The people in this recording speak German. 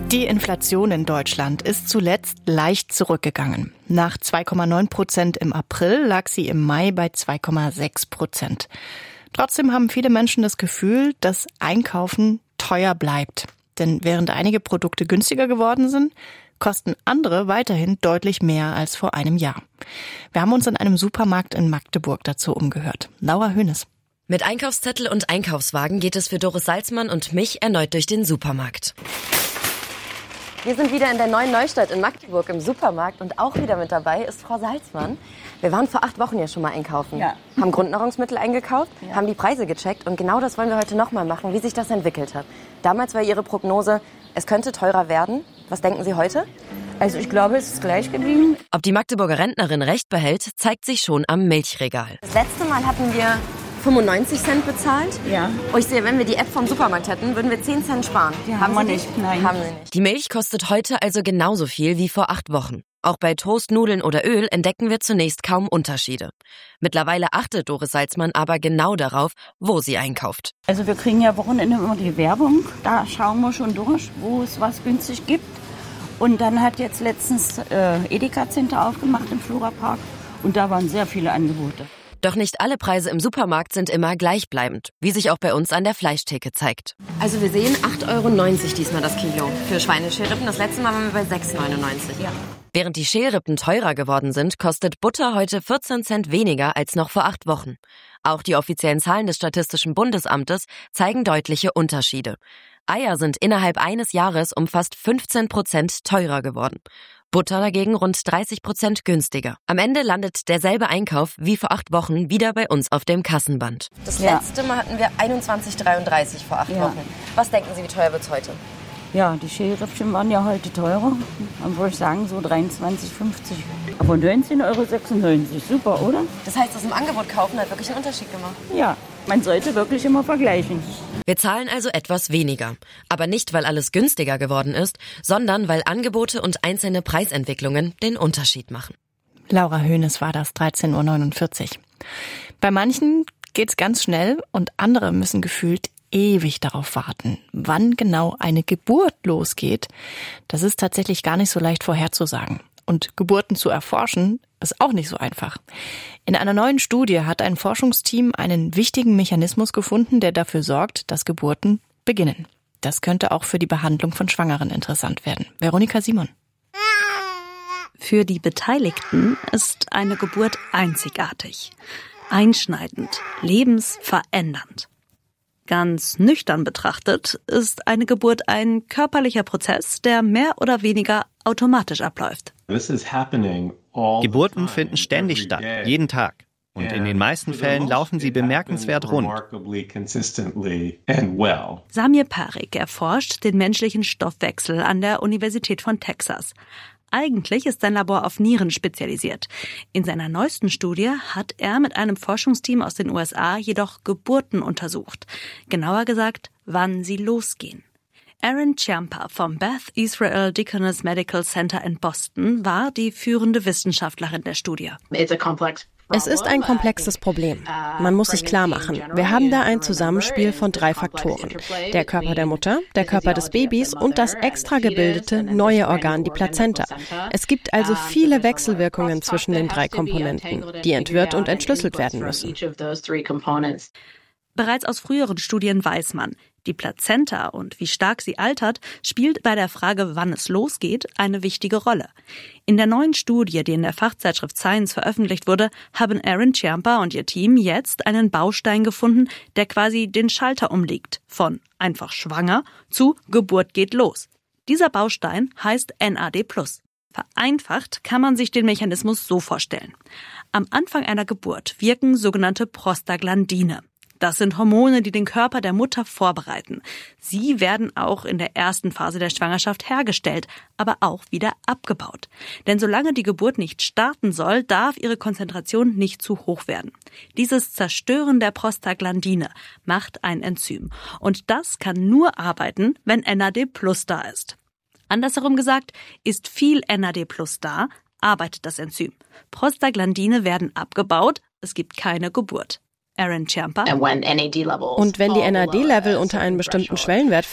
Die Inflation in Deutschland ist zuletzt leicht zurückgegangen. Nach 2,9% im April lag sie im Mai bei 2,6%. Trotzdem haben viele Menschen das Gefühl, dass Einkaufen teuer bleibt. Denn während einige Produkte günstiger geworden sind, kosten andere weiterhin deutlich mehr als vor einem Jahr. Wir haben uns in einem Supermarkt in Magdeburg dazu umgehört. Laura Hönes. Mit Einkaufszettel und Einkaufswagen geht es für Doris Salzmann und mich erneut durch den Supermarkt. Wir sind wieder in der Neuen Neustadt in Magdeburg im Supermarkt und auch wieder mit dabei ist Frau Salzmann. Wir waren vor 8 Wochen ja schon mal einkaufen, haben Grundnahrungsmittel eingekauft, haben die Preise gecheckt und genau das wollen wir heute nochmal machen, wie sich das entwickelt hat. Damals war Ihre Prognose, es könnte teurer werden. Was denken Sie heute? Also ich glaube, es ist gleich geblieben. Ob die Magdeburger Rentnerin recht behält, zeigt sich schon am Milchregal. Das letzte Mal hatten wir 95 Cent bezahlt. Ja. Und ich sehe, wenn wir die App vom Supermarkt hätten, würden wir 10 Cent sparen. Die haben wir nicht, nein. Haben Sie nicht. Die Milch kostet heute also genauso viel wie vor 8 Wochen. Auch bei Toast, Nudeln oder Öl entdecken wir zunächst kaum Unterschiede. Mittlerweile achtet Doris Salzmann aber genau darauf, wo sie einkauft. Also wir kriegen ja Wochenende immer die Werbung. Da schauen wir schon durch, wo es was günstig gibt. Und dann hat jetzt letztens Edeka Center aufgemacht im Florapark. Und da waren sehr viele Angebote. Doch nicht alle Preise im Supermarkt sind immer gleichbleibend, wie sich auch bei uns an der Fleischtheke zeigt. Also wir sehen 8,90 € diesmal das Kilo für Schweineschälrippen. Das letzte Mal waren wir bei 6,99 €. Ja. Während die Schälrippen teurer geworden sind, kostet Butter heute 14 Cent weniger als noch vor 8 Wochen. Auch die offiziellen Zahlen des Statistischen Bundesamtes zeigen deutliche Unterschiede. Eier sind innerhalb eines Jahres um fast 15% teurer geworden. Butter dagegen rund 30% günstiger. Am Ende landet derselbe Einkauf wie vor 8 Wochen wieder bei uns auf dem Kassenband. Das letzte Mal hatten wir 21,33 vor 8 Wochen. Was denken Sie, wie teuer wird's heute? Ja, die Schälrippchen waren ja heute teurer. Dann würde ich sagen so 23,50 €. Aber 19,96 €. Super, oder? Das heißt, das im Angebot kaufen hat wirklich einen Unterschied gemacht. Ja, man sollte wirklich immer vergleichen. Wir zahlen also etwas weniger. Aber nicht, weil alles günstiger geworden ist, sondern weil Angebote und einzelne Preisentwicklungen den Unterschied machen. Laura Hönes war das, 13:49 Uhr. Bei manchen geht's ganz schnell und andere müssen gefühlt ewig darauf warten, wann genau eine Geburt losgeht. Das ist tatsächlich gar nicht so leicht vorherzusagen. Und Geburten zu erforschen, ist auch nicht so einfach. In einer neuen Studie hat ein Forschungsteam einen wichtigen Mechanismus gefunden, der dafür sorgt, dass Geburten beginnen. Das könnte auch für die Behandlung von Schwangeren interessant werden. Veronika Simon. Für die Beteiligten ist eine Geburt einzigartig, einschneidend, lebensverändernd. Ganz nüchtern betrachtet ist eine Geburt ein körperlicher Prozess, der mehr oder weniger automatisch abläuft. Geburten finden ständig statt, jeden Tag. Und in den meisten Fällen laufen sie bemerkenswert rund. Samir Parik erforscht den menschlichen Stoffwechsel an der Universität von Texas. Eigentlich ist sein Labor auf Nieren spezialisiert. In seiner neuesten Studie hat er mit einem Forschungsteam aus den USA jedoch Geburten untersucht. Genauer gesagt, wann sie losgehen. Erin Ciampa vom Beth Israel Deaconess Medical Center in Boston war die führende Wissenschaftlerin der Studie. Es ist ein komplexes Problem. Man muss sich klar machen, wir haben da ein Zusammenspiel von 3 Faktoren. Der Körper der Mutter, der Körper des Babys und das extra gebildete neue Organ, die Plazenta. Es gibt also viele Wechselwirkungen zwischen den 3 Komponenten, die entwirrt und entschlüsselt werden müssen. Bereits aus früheren Studien weiß man, die Plazenta und wie stark sie altert, spielt bei der Frage, wann es losgeht, eine wichtige Rolle. In der neuen Studie, die in der Fachzeitschrift Science veröffentlicht wurde, haben Erin Ciampa und ihr Team jetzt einen Baustein gefunden, der quasi den Schalter umlegt, von einfach schwanger zu Geburt geht los. Dieser Baustein heißt NAD+. Vereinfacht kann man sich den Mechanismus so vorstellen. Am Anfang einer Geburt wirken sogenannte Prostaglandine. Das sind Hormone, die den Körper der Mutter vorbereiten. Sie werden auch in der ersten Phase der Schwangerschaft hergestellt, aber auch wieder abgebaut. Denn solange die Geburt nicht starten soll, darf ihre Konzentration nicht zu hoch werden. Dieses Zerstören der Prostaglandine macht ein Enzym. Und das kann nur arbeiten, wenn NAD+ da ist. Andersherum gesagt, ist viel NAD+ da, arbeitet das Enzym. Prostaglandine werden abgebaut, es gibt keine Geburt. Erin Ciampa. Und wenn die NAD-Level unter einen bestimmten Schwellenwert